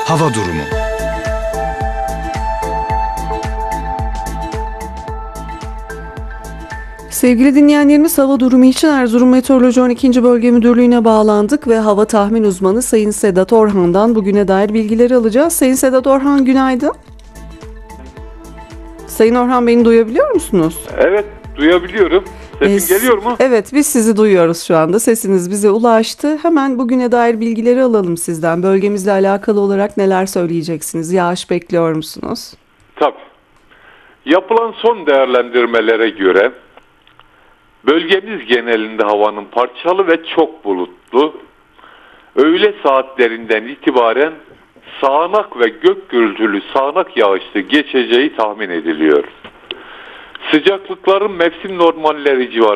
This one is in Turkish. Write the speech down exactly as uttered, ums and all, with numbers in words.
Hava durumu. Sevgili dinleyenlerimiz, hava durumu için Erzurum Meteoroloji on ikinci Bölge Müdürlüğü'ne bağlandık ve hava tahmin uzmanı Sayın Sedat Orhan'dan bugüne dair bilgileri alacağız. Sayın Sedat Orhan, günaydın. Sayın Orhan, beni duyabiliyor musunuz? Evet, duyabiliyorum. Sesim Ee, geliyor mu? Evet, biz sizi duyuyoruz şu anda. Sesiniz bize ulaştı. Hemen bugüne dair bilgileri alalım sizden. Bölgemizle alakalı olarak neler söyleyeceksiniz? Yağış bekliyor musunuz? Tabii. Yapılan son değerlendirmelere göre bölgemiz genelinde havanın parçalı ve çok bulutlu, öğle saatlerinden itibaren sağanak ve gök gürültülü sağanak yağışlı geçeceği tahmin ediliyor. Sıcaklıkların mevsim normalleri civarında